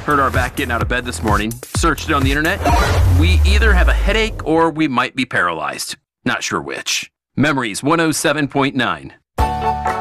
Hurt our back getting out of bed this morning. Searched it on the internet. We either have a headache or we might be paralyzed. Not sure which. Memories 107.9.